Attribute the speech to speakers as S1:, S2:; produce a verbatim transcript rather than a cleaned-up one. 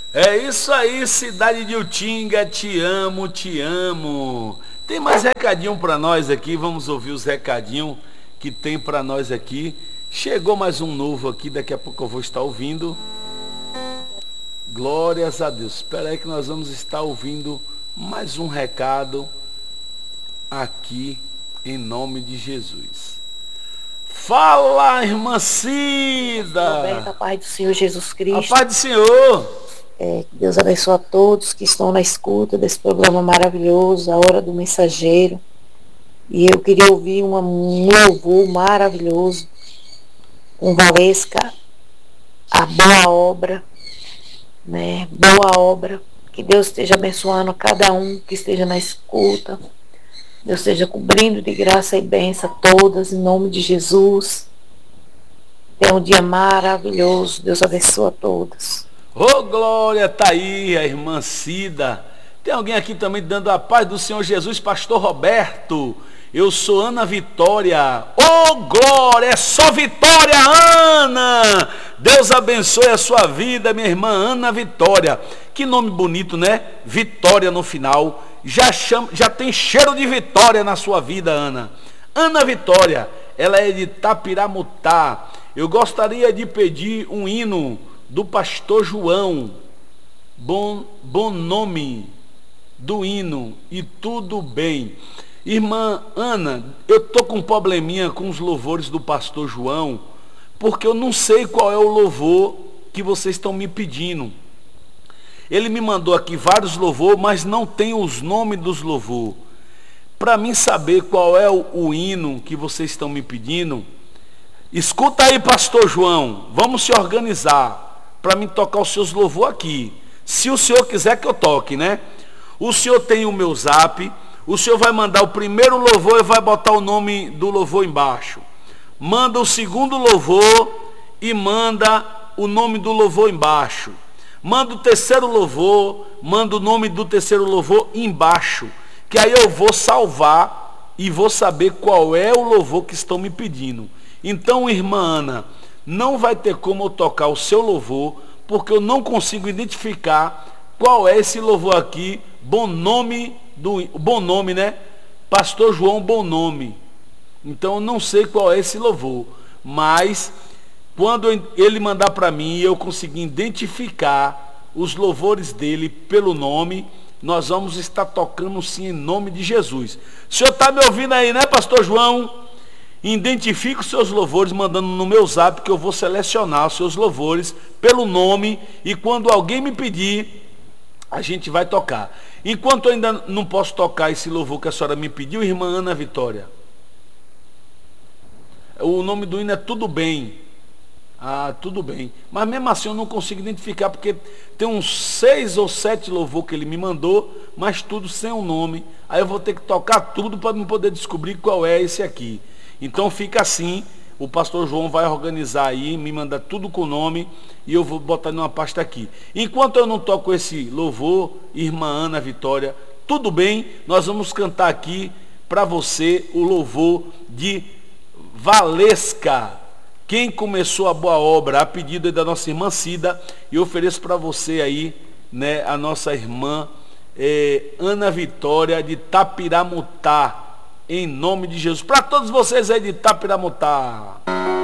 S1: É isso aí, cidade de Utinga, te amo, te amo. Tem mais recadinho para nós aqui, vamos ouvir os recadinhos que tem para nós aqui. Chegou mais um novo aqui, daqui a pouco eu vou estar ouvindo. Glórias a Deus. Espera aí que nós vamos estar ouvindo mais um recado aqui em nome de Jesus. Fala, irmã Cida!
S2: Roberta, a paz do Senhor Jesus Cristo.
S1: A paz do Senhor!
S2: É, que Deus abençoe a todos que estão na escuta desse programa maravilhoso, A Hora do Mensageiro. E eu queria ouvir uma, um louvor maravilhoso com Valesca, a boa obra, né? Boa obra. Que Deus esteja abençoando cada um que esteja na escuta. Deus esteja cobrindo de graça e bênção a todas, em nome de Jesus. É um dia maravilhoso. Deus abençoe a todas.
S1: Ô, oh, glória, tá aí a irmã Cida. Tem alguém aqui também dando a paz do Senhor Jesus, pastor Roberto. Eu sou Ana Vitória. Ô, oh, glória, é só vitória, Ana. Deus abençoe a sua vida, minha irmã Ana Vitória. Que nome bonito, né? Vitória no final. Já, chama, já tem cheiro de vitória na sua vida, Ana. Ana Vitória, ela é de Tapiramutá. Eu gostaria de pedir um hino do pastor João, bom, bom nome do hino, e tudo bem. Irmã Ana, eu tô com um probleminha com os louvores do pastor João, porque eu não sei qual é o louvor que vocês estão me pedindo. Ele me mandou aqui vários louvores, mas não tem os nomes dos louvores. Para mim saber qual é o, o hino que vocês estão me pedindo, escuta aí, pastor João, vamos se organizar para mim tocar os seus louvores aqui. Se o senhor quiser que eu toque, né? O senhor tem o meu zap, o senhor vai mandar o primeiro louvor e vai botar o nome do louvor embaixo. Manda o segundo louvor e manda o nome do louvor embaixo. Manda o terceiro louvor, manda o nome do terceiro louvor embaixo. Que aí eu vou salvar e vou saber qual é o louvor que estão me pedindo. Então, irmã Ana, não vai ter como eu tocar o seu louvor, porque eu não consigo identificar qual é esse louvor aqui. Bom nome, do, bom nome, né? Pastor João, bom nome. Então eu não sei qual é esse louvor, mas quando ele mandar para mim e eu conseguir identificar os louvores dele pelo nome, nós vamos estar tocando sim em nome de Jesus. O senhor está me ouvindo aí, né, pastor João? Identifique os seus louvores mandando no meu zap, que eu vou selecionar os seus louvores pelo nome, e quando alguém me pedir, a gente vai tocar. Enquanto eu ainda não posso tocar esse louvor que a senhora me pediu, irmã Ana Vitória, o nome do hino é Tudo Bem. Ah, tudo bem. Mas mesmo assim eu não consigo identificar, porque tem uns seis ou sete louvores que ele me mandou, mas tudo sem o um nome. Aí eu vou ter que tocar tudo para me poder descobrir qual é esse aqui. Então fica assim, o pastor João vai organizar aí, me mandar tudo com o nome, e eu vou botar numa pasta aqui. Enquanto eu não toco esse louvor, irmã Ana Vitória, tudo bem, nós vamos cantar aqui para você o louvor de Valesca. Quem começou a boa obra, a pedido da nossa irmã Cida, e ofereço para você aí, né, a nossa irmã eh, Ana Vitória de Tapiramutá. Em nome de Jesus. Para todos vocês aí de Tapiramutá.